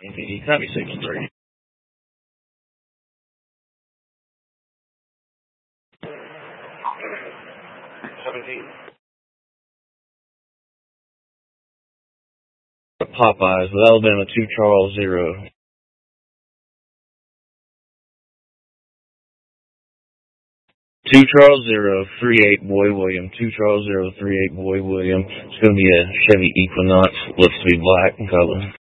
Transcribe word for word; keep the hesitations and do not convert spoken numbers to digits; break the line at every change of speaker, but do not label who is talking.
He copy sixty-three. seventeen. Popeyes with Alabama two Charles zero. Two Charles zero, three eight Boy William. Two Charles zero, three eight Boy William. It's going to be a Chevy Equinox. Looks to be black in color.